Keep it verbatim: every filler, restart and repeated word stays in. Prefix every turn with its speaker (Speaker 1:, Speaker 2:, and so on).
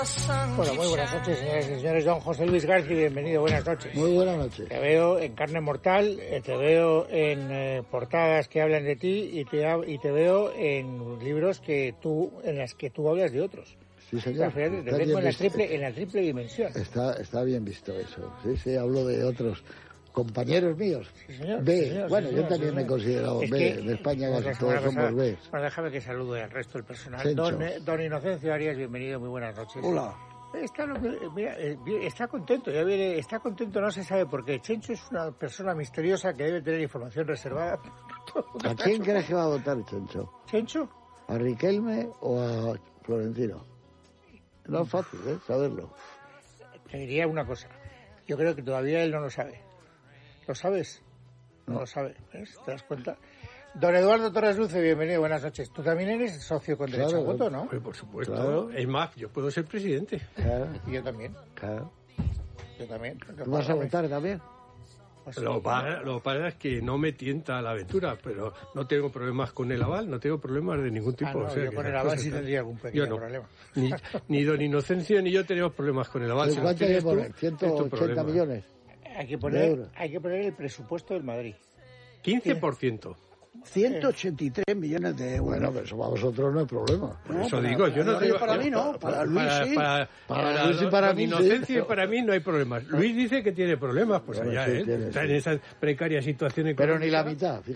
Speaker 1: Bueno, muy buenas noches, señoras y señores. Don José Luis García, bienvenido, buenas noches.
Speaker 2: Muy buenas noches.
Speaker 1: Te veo en Carne Mortal, eh, te veo en eh, portadas que hablan de ti y te, y te veo en libros que tú en las que tú hablas de otros.
Speaker 2: Sí, señor.
Speaker 1: O sea, fíjate, te vengo en la, triple, en la triple dimensión.
Speaker 2: Está, está bien visto eso. Sí, sí, hablo de otros compañeros míos.
Speaker 1: Sí, señor.
Speaker 2: B.
Speaker 1: Sí, señor,
Speaker 2: bueno,
Speaker 1: sí,
Speaker 2: yo
Speaker 1: señor,
Speaker 2: también
Speaker 1: sí,
Speaker 2: me he considerado
Speaker 1: es
Speaker 2: B.
Speaker 1: Que,
Speaker 2: en España
Speaker 1: pues
Speaker 2: casi todos somos
Speaker 1: pasada,
Speaker 2: B.
Speaker 1: Bueno, déjame que salude al resto del personal.
Speaker 2: Chencho.
Speaker 1: Don, eh, don Inocencio Arias, bienvenido, muy buenas noches.
Speaker 3: Hola.
Speaker 1: Está, lo que, mira, eh, está contento, ya viene, está contento, no se sabe por qué. Chencho es una persona misteriosa que debe tener información reservada.
Speaker 2: ¿A quién crees que va a votar Chencho?
Speaker 1: ¿Chencho?
Speaker 2: ¿A Riquelme o a Florentino? No es fácil, ¿eh? Saberlo.
Speaker 1: Te diría una cosa. Yo creo que todavía él no lo sabe. ¿Lo sabes? No, no lo sabe. ¿Ves? ¿Te das cuenta? Don Eduardo Torres Luce, bienvenido, buenas noches. Tú también eres socio con derecho
Speaker 2: Claro,
Speaker 1: a voto, ¿no?
Speaker 3: Pues por supuesto.
Speaker 2: Claro.
Speaker 3: Es más, yo puedo ser presidente.
Speaker 2: Claro,
Speaker 1: Y yo también.
Speaker 2: claro.
Speaker 1: Yo también.
Speaker 2: ¿Tú vas a votar también?
Speaker 1: Pues
Speaker 3: Lo
Speaker 1: sí,
Speaker 3: que pasa- lo que pasa es que no me tienta la aventura, pero no tengo problemas con el aval, no tengo problemas de ningún tipo.
Speaker 1: Ah, no,
Speaker 3: o sea,
Speaker 1: yo
Speaker 3: que
Speaker 1: con el
Speaker 3: las
Speaker 1: aval
Speaker 3: cosas
Speaker 1: sí
Speaker 3: están-
Speaker 1: tendría algún pequeño
Speaker 3: Yo no.
Speaker 1: problema.
Speaker 3: Ni, ni don Inocencio ni yo tenemos problemas con el aval. Si los
Speaker 2: ¿Cuánto hay que
Speaker 3: tienes tú,
Speaker 2: poner?
Speaker 3: es tu
Speaker 2: ¿ciento ochenta
Speaker 3: problema.
Speaker 2: millones?
Speaker 1: Hay que
Speaker 2: De
Speaker 1: poner,
Speaker 2: euros.
Speaker 1: hay que poner el presupuesto del Madrid.
Speaker 3: quince por ciento.
Speaker 4: ciento ochenta y tres millones de euros.
Speaker 2: Bueno, pero eso para vosotros no hay problema.
Speaker 3: Por
Speaker 4: No,
Speaker 3: eso
Speaker 4: para-
Speaker 3: digo, yo no
Speaker 4: para-
Speaker 3: tengo...
Speaker 4: para mí no,
Speaker 3: yo-
Speaker 4: para Luis sí.
Speaker 3: Para,
Speaker 2: Para
Speaker 3: para
Speaker 2: Luis y
Speaker 3: don-
Speaker 2: para
Speaker 3: don
Speaker 2: mí sí.
Speaker 3: Inocencio y para mí no hay problemas. Luis dice que tiene problemas, pues
Speaker 2: Bueno,
Speaker 3: allá,
Speaker 2: sí,
Speaker 3: ¿eh?
Speaker 2: tiene,
Speaker 3: Está
Speaker 2: sí.
Speaker 3: en esa precaria situación
Speaker 2: Pero
Speaker 3: económica.
Speaker 2: ni la mitad, fíjate.